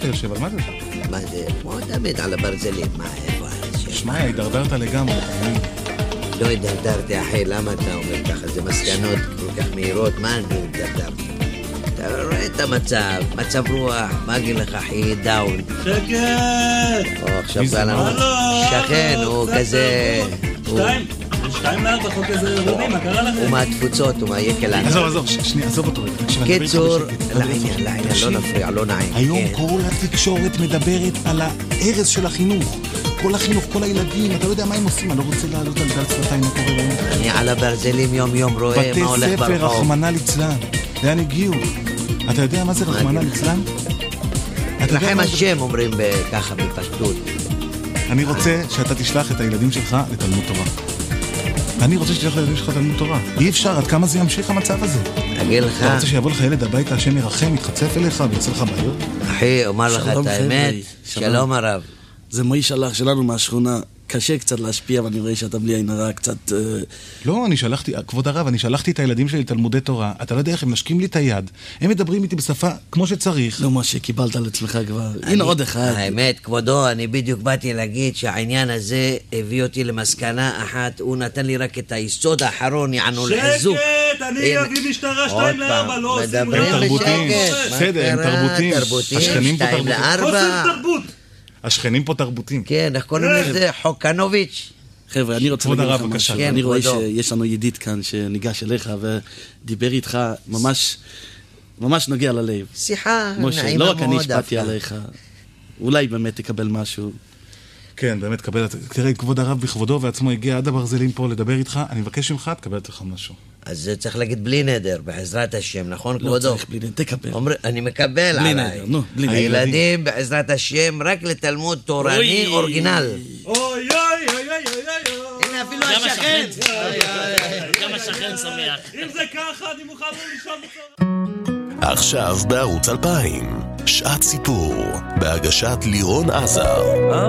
אתה יושב? על מה זה? מה זה? כמו תמיד על הברזלים. מה, איפה האנשים? שמע, הידרדרת לגמרי. לא הידרדרתי, אחי, למה אתה אומר ככה? זה מסקנות כל כך מהירות, מה אני הידרדרתי? אתה רואה את המצב, מצב רוח, מה אגיד לך, אחי, דאון. שקט! או, עכשיו בא לנו שכן, הוא כזה... 2-4 חוק איזה רוני, מה קרה לכם? הוא מהתפוצות, הוא מהיקל ענק. עזוב, שנייה, עזוב אותו. קיצור, לעניין, לא נפריע, לא נעים. היום כל התקשורת מדברת על ההרס של החינוך. כל החינוך, כל הילדים, אתה לא יודע מה הם עושים, אני לא רוצה לעלות על דל שפתיים מה קורה בהם. אני על הברזלים יום רואה מה הולך ברחוב. בתי ספר, רחמנא ליצלן. לאן הגיעו? אתה יודע מה זה רחמנא ליצלן? לכם השם אומרים ככה בפשטות. אני רוצה שאתה תשלח את הילדים שלך לתלמוד תורה. אני רוצה שתשלח לילדים שלך לתלמוד תורה. אי אפשר, עד כמה זה ימשיך המצב הזה? אגיד לך... אתה רוצה שיבוא לך ילד הביתה, השם ירחם, יתחצף אליך ויוצא לך בעיות? אחי, אומר לך את האמת, שלום הרב. זה מי שלח שלנו מהשכונה. קשה קצת להשפיע, ואני רואה שאתה בלי עין הרע קצת... לא, אני שלחתי, כבוד הרב, אני שלחתי את הילדים שלי לתלמודי תורה. אתה לא יודע איך, הם נשקים לי את היד. הם מדברים איתי בשפה כמו שצריך. לא מה שקיבלת על עצמך כבר. הנה עוד אחד. האמת, כבודו, אני בדיוק באתי להגיד שהעניין הזה הביא אותי למסקנה אחת. הוא נתן לי רק את היסוד האחרון, יענו לחיזוק. שקט, אני אביא משטרה 2-4, לא עושים... מדברים בשקט. בסדר, הם תרבותים. השכנים פה 2-4. השכנים פה תרבותים. כן, איך קוראים לזה? חוקנוביץ'. חבר'ה, אני רוצה להגיד לך משהו. כן, אני רואה כבודו. שיש לנו ידיד כאן שניגש אליך ודיבר איתך ממש נוגע ללב. שיחה משה, נעימה לא רק אני מאוד השפעתי דווקא. עליך. אולי באמת תקבל משהו. כן, באמת, קבל... תראה, כבוד הרב בכבודו ועצמו הגיע עד הברזלים פה לדבר איתך. אני מבקש ממך, תקבל לך משהו. אז צריך להגיד בלי נדר, בעזרת השם, נכון לא כבודו? צריך בלי נדר, תקבל. אני מקבל בלי עליי. נדר, נו, בלי נדר. הילדים בעזרת השם רק לתלמוד תורני אורגינל. אוי אוי אוי אוי אוי אוי. הנה אפילו השכן. גם השכן שמח. אם זה ככה אני מוכן לישון בצורה. עכשיו בערוץ 2000, שעת סיפור, בהגשת לירון עזר.